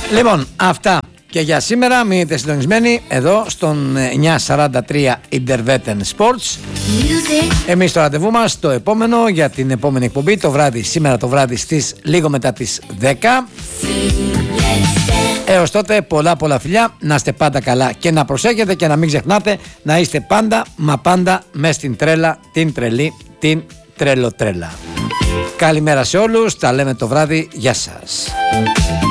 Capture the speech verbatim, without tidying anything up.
Λοιπόν, αυτά και για σήμερα. Μείνετε συντονισμένοι εδώ στον εννιακόσια σαράντα τρία Interveten Sports. Εμείς το ραντεβού μας το επόμενο για την επόμενη εκπομπή το βράδυ, σήμερα το βράδυ στις λίγο μετά τις δέκα. Έως τότε πολλά πολλά φιλιά, να είστε πάντα καλά και να προσέχετε και να μην ξεχνάτε να είστε πάντα μα πάντα μες στην τρέλα, την τρελή, την τρελοτρέλα. Καλημέρα σε όλους, τα λέμε το βράδυ, γεια σας.